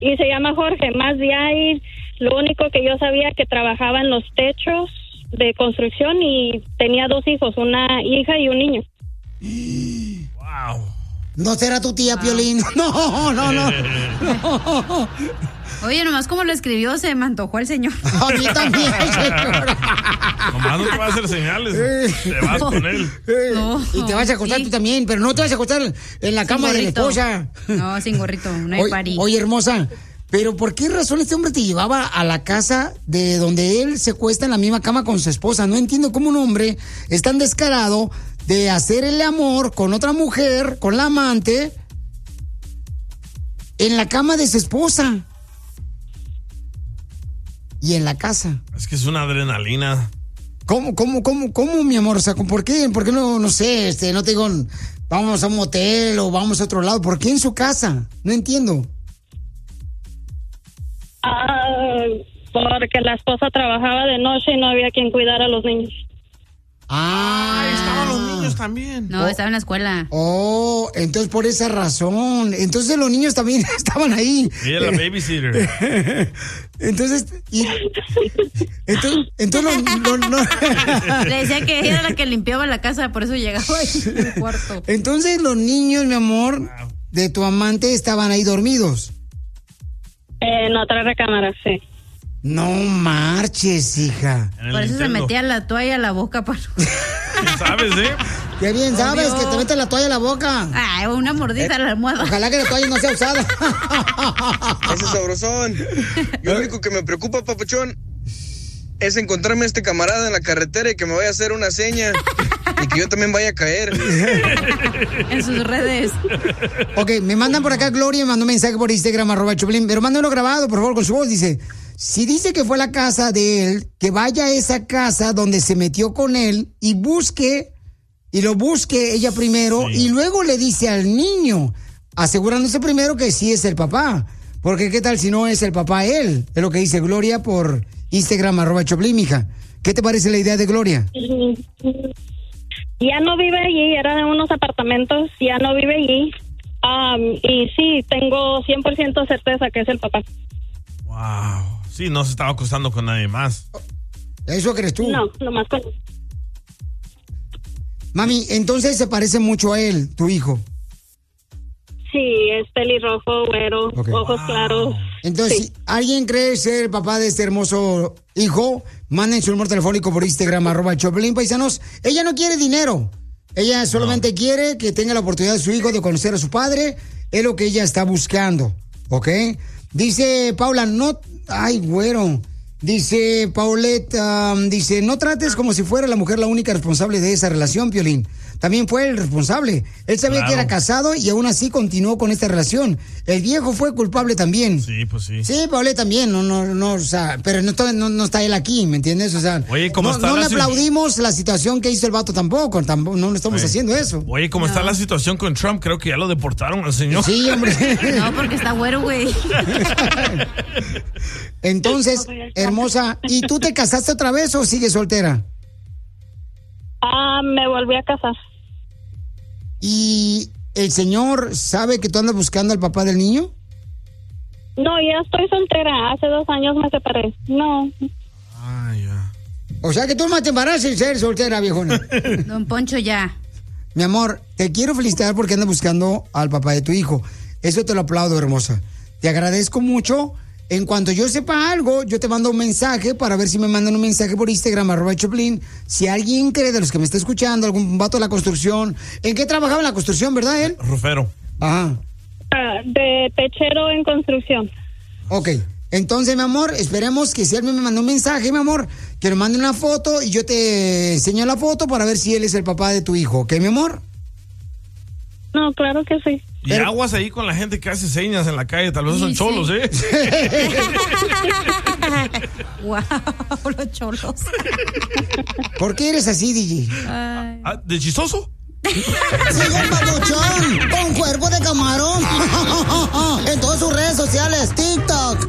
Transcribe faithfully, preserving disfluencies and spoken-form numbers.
y se llama Jorge, más de ahí, lo único que yo sabía que trabajaba en los techos de construcción y tenía dos hijos, una hija y un niño. Wow. ¿No será tu tía, wow. Piolín? No, no, no. no. Oye, nomás como lo escribió, se me antojó el señor. A mí también, señor. Nomás no te va a hacer señales. Te vas con él. No, y te vas a acostar sí. tú también, pero no te vas a acostar en la sin cama gorrito. de la esposa. No, sin gorrito, no hay party. Oye, hermosa, pero ¿por qué razón este hombre te llevaba a la casa de donde él se cuesta en la misma cama con su esposa? No entiendo cómo un hombre es tan descarado de hacer el amor con otra mujer, con la amante, en la cama de su esposa. Y en la casa. Es que es una adrenalina. ¿Cómo, cómo, cómo, cómo, mi amor? O sea, ¿por qué? ¿Por qué no, no sé, este, no te digo, vamos a un motel o vamos a otro lado? ¿Por qué en su casa? No entiendo. Ah, porque la esposa trabajaba de noche y no había quien cuidar a los niños. Ah, ah estaban los niños también. No, oh, estaba en la escuela. Oh, entonces por esa razón. Entonces los niños también estaban ahí. Ella la babysitter. Entonces, y, entonces, entonces no, no, no. Le decía que ella era la que limpiaba la casa, por eso llegaba ahí en el cuarto. Entonces los niños, mi amor, de tu amante estaban ahí dormidos. Eh, en otra recámara, sí. No marches, hija. Por eso Nintendo. Se metía la toalla a la boca para... ¿Sabes, eh? Qué bien sabes que te metes la toalla a la boca. Ay, una mordida eh, a la almohada. Ojalá que la toalla no sea usada. Ese sabrosón. Yo lo único que me preocupa, papuchón, es encontrarme a este camarada en la carretera y que me vaya a hacer una seña y que yo también vaya a caer. En sus redes. Ok, me mandan por acá, Gloria, me mandó un mensaje por Instagram, arroba Choplin, pero mándalo grabado, por favor, con su voz, dice... Si dice que fue a la casa de él, que vaya a esa casa donde se metió con él y busque, y lo busque ella primero, sí. Y luego le dice al niño, asegurándose primero que sí es el papá. Porque qué tal si no es el papá él, es lo que dice Gloria por Instagram, arroba Choplin, mija. ¿Qué te parece la idea de Gloria? Ya no vive allí, era de unos apartamentos, ya no vive allí. Um, y sí, tengo cien por ciento certeza que es el papá. Wow. Sí, no se estaba acostando con nadie más. ¿Eso crees tú? No, nomás con... Mami, entonces se parece mucho a él, tu hijo. Sí, es pelirrojo, güero, okay. Ojos wow. claros. Entonces, sí. si alguien cree ser el papá de este hermoso hijo, manden su número telefónico por Instagram, arroba Choplin, paisanos. Ella no quiere dinero. Ella solamente no. quiere que tenga la oportunidad de su hijo de conocer a su padre. Es lo que ella está buscando, ¿ok? Dice Paula, no... Ay, güero. Dice Paulette, um, dice, no trates como si fuera la mujer la única responsable de esa relación, Piolín. También fue el responsable. Él sabía claro. que era casado y aún así continuó con esta relación. El viejo fue culpable también. Sí, pues sí. Sí, Paulette también, no, no, no, o sea, pero no está, no, no está él aquí, ¿me entiendes? O sea, oye, ¿cómo no, está no la le aplaudimos la situación que hizo el vato tampoco, tampoco no le estamos oye. haciendo eso. Oye, ¿cómo no. está la situación con Trump? Creo que ya lo deportaron al señor. Sí, hombre. No, porque está güero, güey. Entonces, hermosa, ¿y tú te casaste otra vez o sigues soltera? Ah, me volví a casar. ¿Y el señor sabe que tú andas buscando al papá del niño? No, ya estoy soltera. Hace dos años me separé. No. Ah, ya. O sea que tú más te embarazas sin ser soltera, viejona. Don Poncho, ya. Mi amor, te quiero felicitar porque andas buscando al papá de tu hijo. Eso te lo aplaudo, hermosa. Te agradezco mucho. En cuanto yo sepa algo, yo te mando un mensaje para ver si me mandan un mensaje por Instagram, arroba Choplin. Si alguien cree de los que me está escuchando, algún vato de la construcción. ¿En qué trabajaba en la construcción, verdad, él? Rufero. Ajá. Uh, de techero en construcción. Ok. Entonces, mi amor, esperemos que si él me mandó un mensaje, mi amor, que me mande una foto y yo te enseño la foto para ver si él es el papá de tu hijo. ¿Ok, mi amor? No, claro que sí. Y Pero... aguas ahí con la gente que hace señas en la calle, tal vez son sí, cholos, sí. ¿eh? Wow, los cholos. ¿Por qué eres así, D J? Ah, ¿de chistoso? Sigue el papuchón con cuerpo de camarón en todas sus redes sociales, TikTok,